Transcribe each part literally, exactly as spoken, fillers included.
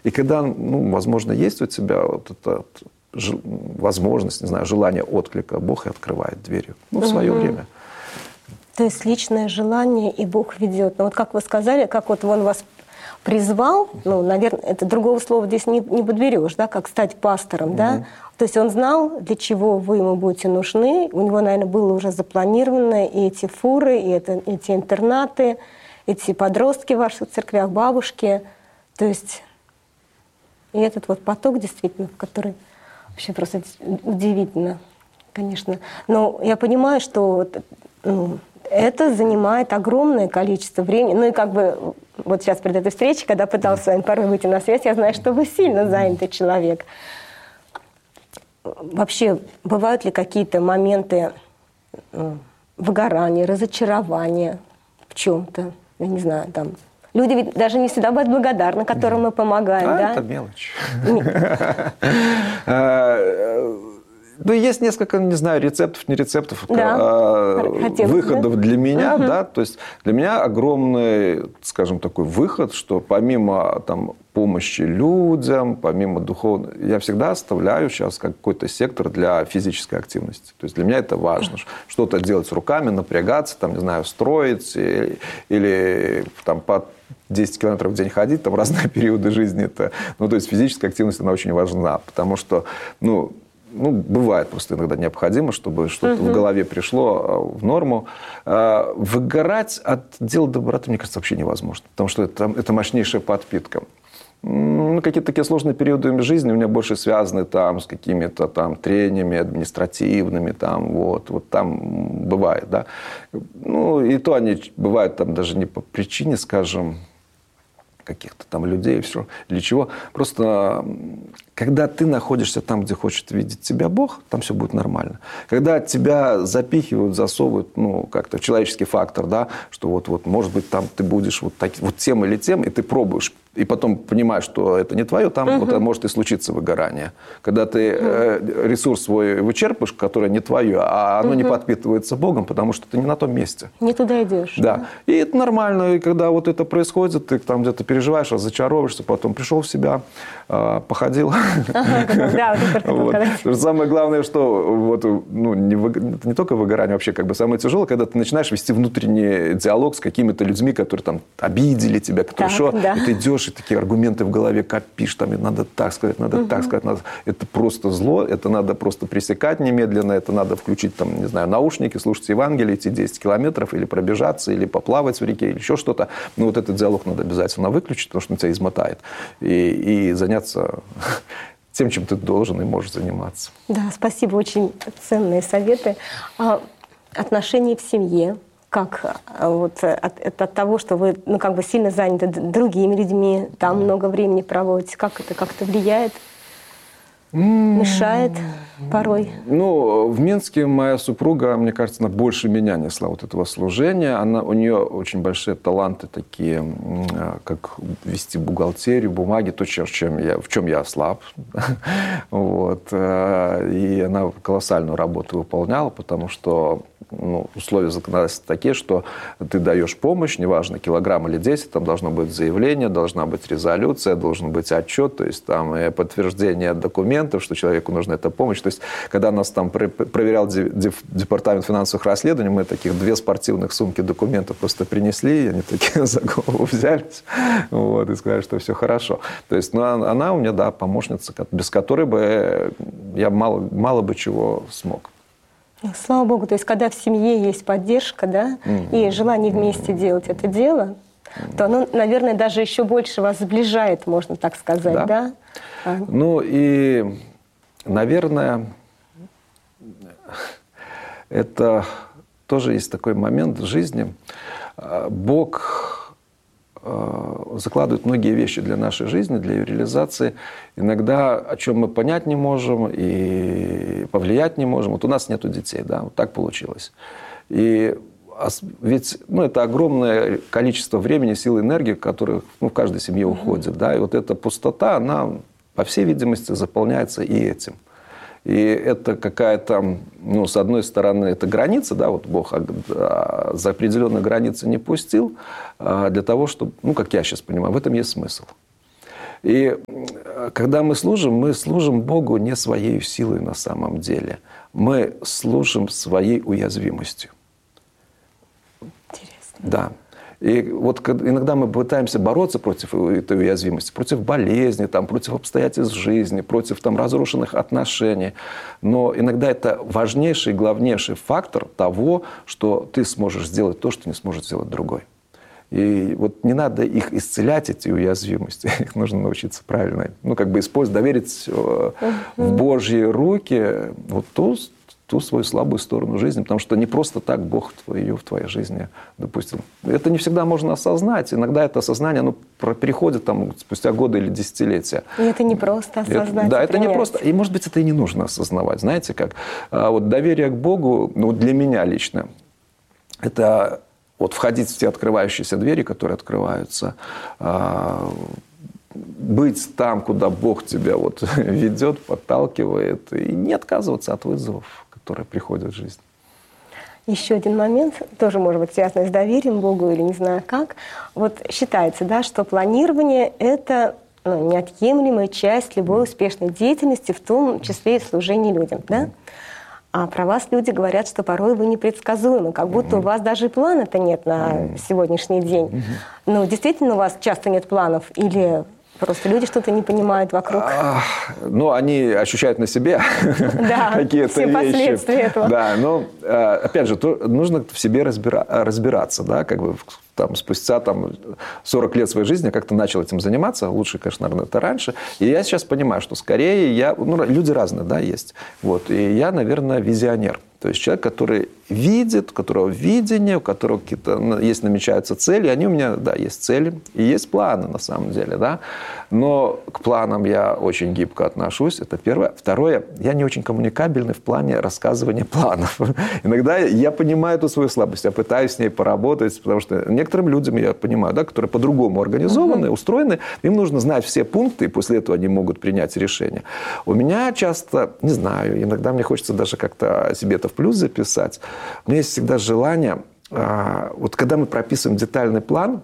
И когда, ну, возможно, есть у тебя вот эта возможность, не знаю, желание отклика, Бог и открывает двери. Ну, в свое угу. время. То есть личное желание, и Бог ведет. Но вот как вы сказали, как вот Он вас призвал, ну, наверное, это другого слова здесь не, не подберешь, да, как стать пастором, угу. да? То есть Он знал, для чего вы ему будете нужны. У него, наверное, было уже запланировано и эти фуры, и это, эти интернаты, эти подростки в ваших церквях, бабушки. То есть и этот вот поток, действительно, в который вообще просто удивительно, конечно. Но я понимаю, что ну, это занимает огромное количество времени. Ну и как бы вот сейчас перед этой встречей, когда пыталась с вами порой выйти на связь, я знаю, что вы сильно занятый человек. Вообще, бывают ли какие-то моменты выгорания, разочарования в чем-то? Я не знаю, там... Люди ведь даже не всегда будут благодарны, которым мы помогаем, а да? Это мелочь. Ну, есть несколько, не знаю, рецептов, не рецептов, да. выходов да? для меня, угу. да, то есть для меня огромный, скажем, такой выход, что помимо там помощи людям, помимо духовной, я всегда оставляю сейчас какой-то сектор для физической активности. То есть для меня это важно, что-то делать руками, напрягаться, там, не знаю, строить или, или там по десять километров в день ходить, там разные периоды жизни. Это, ну, то есть физическая активность, она очень важна, потому что, ну, Ну, бывает просто иногда необходимо, чтобы что-то угу. в голове пришло в норму. Выгорать от дел доброты, мне кажется, вообще невозможно. Потому что это, это мощнейшая подпитка. Ну, какие-то такие сложные периоды жизни у меня больше связаны там, с какими-то там трениями административными. Там, вот, вот там бывает. Да? Ну, и то они бывают там даже не по причине, скажем, каких-то там людей, все, для чего. Просто когда ты находишься там, где хочет видеть тебя Бог, там все будет нормально. Когда тебя запихивают, засовывают, ну, как-то человеческий фактор, да, что вот, вот, может быть, там ты будешь вот, так, вот тем или тем, и ты пробуешь, и потом понимаешь, что это не твое, там uh-huh. вот, может и случиться выгорание. Когда ты uh-huh. э, ресурс свой вычерпаешь, который не твое, а оно uh-huh. не подпитывается Богом, потому что ты не на том месте. Не туда идешь. Да. да. И это нормально. И когда вот это происходит, ты там где-то переживаешь, разочаровываешься, потом пришел в себя, э, походил. Самое главное, что вот, ну, не, это не только выгорание, вообще как бы самое тяжелое, когда ты начинаешь вести внутренний диалог с какими-то людьми, которые там обидели тебя, которые что, и ты идешь, и такие аргументы в голове копишь, там, и надо так сказать, надо так сказать, надо... это просто зло, это надо просто пресекать немедленно, это надо включить, там, не знаю, наушники, слушать Евангелие, идти десять километров, или пробежаться, или поплавать в реке, или еще что-то. Но вот этот диалог надо обязательно выключить, потому что он тебя измотает. И, и заняться тем, чем ты должен и можешь заниматься. Да, спасибо, очень ценные советы. А отношения в семье, как вот от, от того, что вы, ну, как бы сильно заняты другими людьми, там много времени проводите, как это как-то влияет? Мешает порой? Ну, в Минске моя супруга, мне кажется, она больше меня несла вот этого служения. Она, у нее очень большие таланты такие, как вести бухгалтерию, бумаги, то, чем я, в чем я слаб. Вот. И она колоссальную работу выполняла, потому что ну, условия законодательства такие, что ты даешь помощь, неважно, килограмм или десять, там должно быть заявление, должна быть резолюция, должен быть отчет, то есть там подтверждение документов, что человеку нужна эта помощь. То есть, когда нас там проверял департамент финансовых расследований, мы таких две спортивных сумки документов просто принесли, и они такие за голову взялись, вот, и сказали, что все хорошо. То есть, ну, она у меня, да, помощница, без которой бы я мало, мало бы чего смог. Слава Богу, то есть, когда в семье есть поддержка, да, mm-hmm. и желание вместе mm-hmm. делать это дело, mm-hmm. то оно, наверное, даже еще больше вас сближает, можно так сказать, да? да? А. Ну и, наверное, это тоже есть такой момент в жизни. Бог закладывает многие вещи для нашей жизни, для ее реализации. Иногда о чем мы понять не можем и повлиять не можем. Вот у нас нету детей, да, вот так получилось. И ведь ну, это огромное количество времени, сил, энергии, которые ну, в каждой семье mm-hmm. уходит. Да, и вот эта пустота, она, по всей видимости, заполняется и этим. И это какая-то, ну, с одной стороны, это граница, да, вот Бог за определенные границы не пустил, для того, чтобы, ну, как я сейчас понимаю, в этом есть смысл. И когда мы служим, мы служим Богу не своей силой на самом деле. Мы служим своей уязвимостью. Интересно. Да. И вот иногда мы пытаемся бороться против этой уязвимости, против болезни, там, против обстоятельств жизни, против там, разрушенных отношений. Но иногда это важнейший, главнейший фактор того, что ты сможешь сделать то, что не сможет сделать другой. И вот не надо их исцелять, эти уязвимости. Их нужно научиться правильно, ну, как бы использовать, доверить uh-huh. в Божьи руки вот ту, ту свою слабую сторону жизни. Потому что не просто так Бог ее в твоей жизни допустил. Это не всегда можно осознать. Иногда это осознание оно переходит там, спустя годы или десятилетия. И это не просто осознать. Это, да, это не просто. И, может быть, это и не нужно осознавать. Знаете, как вот доверие к Богу, ну, для меня лично, это... Вот входить в те открывающиеся двери, которые открываются, быть там, куда Бог тебя вот ведет, подталкивает, и не отказываться от вызовов, которые приходят в жизнь. Еще один момент, тоже может быть связанный с доверием Богу или не знаю как. Вот считается, да, что планирование – это ну, неотъемлемая часть любой успешной деятельности, в том числе и служения людям, да? А про вас люди говорят, что порой вы непредсказуемы, как будто mm-hmm. у вас даже плана-то нет на mm-hmm. сегодняшний день. Mm-hmm. Ну, действительно, у вас часто нет планов или просто люди что-то не понимают вокруг? А, ну, они ощущают на себе какие-то все последствия этого. Да, но, опять же, нужно в себе разбираться, да, как бы там, спустя там, сорок лет своей жизни я как-то начал этим заниматься. Лучше, конечно, наверное, это раньше. И я сейчас понимаю, что скорее я... Ну, люди разные, да, есть. Вот. И я, наверное, визионер. То есть человек, который видит, у которого видение, у которого какие-то есть, намечаются цели. Они у меня, да, есть цели и есть планы, на самом деле, да. Но к планам я очень гибко отношусь. Это первое. Второе, я не очень коммуникабельный в плане рассказывания планов. Иногда я понимаю эту свою слабость, я пытаюсь с ней поработать, потому что некоторым людям, я понимаю, да, которые по-другому организованы, uh-huh. устроены, им нужно знать все пункты, и после этого они могут принять решение. У меня часто, не знаю, иногда мне хочется даже как-то себе это в плюс записать. У меня есть всегда желание, вот когда мы прописываем детальный план,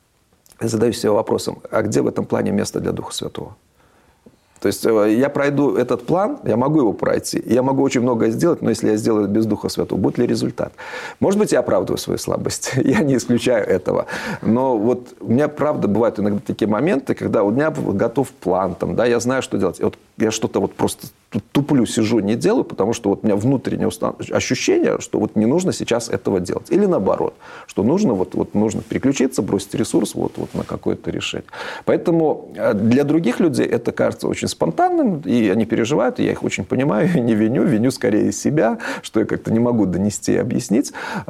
я задаюсь себе вопросом, а где в этом плане место для Духа Святого? То есть я пройду этот план, я могу его пройти, я могу очень многое сделать, но если я сделаю без Духа Святого, будет ли результат? Может быть, я оправдываю свою слабость, я не исключаю этого. Но вот у меня, правда, бывают иногда такие моменты, когда у меня готов план, там, да, я знаю, что делать. И вот я что-то вот просто туплю, сижу, не делаю, потому что вот у меня внутреннее ощущение, что вот не нужно сейчас этого делать. Или наоборот, что нужно, вот, вот нужно переключиться, бросить ресурс вот, вот на какое-то решение. Поэтому для других людей это кажется очень спонтанным, и они переживают, и я их очень понимаю, и не виню, виню скорее себя, что я как-то не могу донести и объяснить.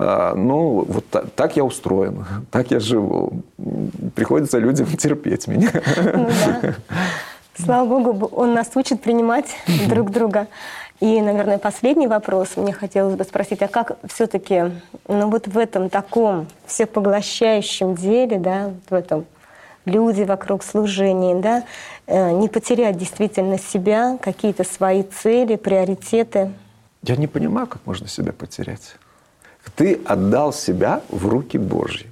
Но вот так, так я устроен, так я живу. Приходится людям терпеть меня. Ну, да. Слава Богу, Он нас учит принимать друг друга. И, наверное, последний вопрос. Мне хотелось бы спросить, а как все-таки ну, вот в этом таком всепоглощающем деле, да, в этом люди вокруг служения, да, не потерять действительно себя, какие-то свои цели, приоритеты? Я не понимаю, как можно себя потерять. Ты отдал себя в руки Божьи.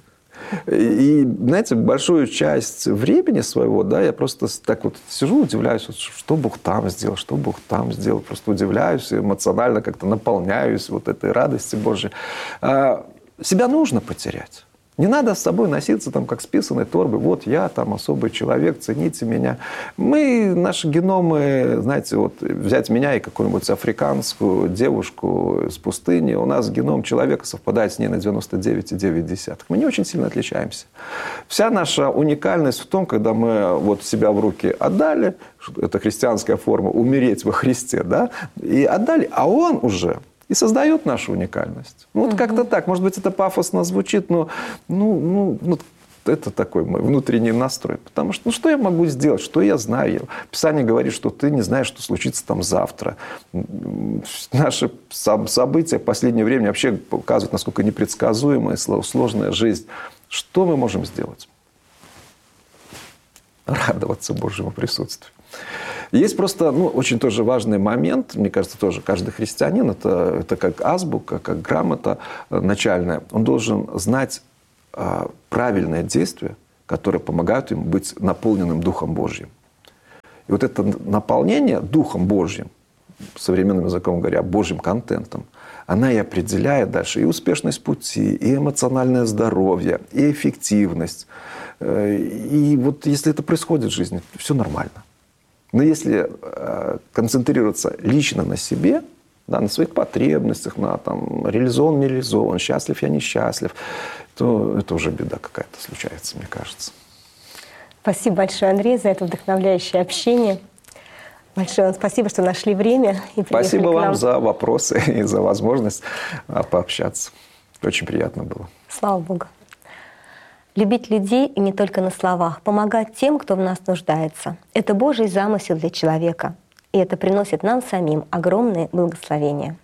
И, знаете, большую часть времени своего, да, я просто так вот сижу, удивляюсь, вот, что Бог там сделал, что Бог там сделал. Просто удивляюсь, эмоционально как-то наполняюсь вот этой радости Божьей. А себя нужно потерять. Не надо с собой носиться там, как с писаной торбой. Вот я там особый человек, цените меня. Мы, наши геномы, знаете, вот взять меня и какую-нибудь африканскую девушку с пустыни, у нас геном человека совпадает с ней на девяносто девять целых девять десятых. Мы не очень сильно отличаемся. Вся наша уникальность в том, когда мы вот себя в руки отдали, это христианская форма, умереть во Христе, да, и отдали, а Он уже... И создает нашу уникальность. Ну, вот угу. как-то так. Может быть, это пафосно звучит, но ну, ну, ну, это такой мой внутренний настрой. Потому что, ну, что я могу сделать? Что я знаю? Писание говорит, что ты не знаешь, что случится там завтра. Наши события в последнее время вообще показывают, насколько непредсказуемая и сложная жизнь. Что мы можем сделать? Радоваться Божьему присутствию. Есть просто ну, очень тоже важный момент, мне кажется, тоже каждый христианин, это, это как азбука, как грамота начальная, он должен знать а, правильные действия, которые помогают ему быть наполненным Духом Божьим. И вот это наполнение Духом Божьим, современным языком говоря, Божьим контентом, она и определяет дальше и успешность пути, и эмоциональное здоровье, и эффективность. И вот если это происходит в жизни, все нормально. Но если концентрироваться лично на себе, да, на своих потребностях, на там, реализован, не реализован, счастлив я, несчастлив, то это уже беда какая-то случается, мне кажется. Спасибо большое, Андрей, за это вдохновляющее общение. Большое вам спасибо, что нашли время и приехали Спасибо к нам. вам за вопросы и за возможность пообщаться. Очень приятно было. Слава Богу. Любить людей и не только на словах, помогать тем, кто в нас нуждается. Это Божий замысел для человека. И это приносит нам самим огромное благословение.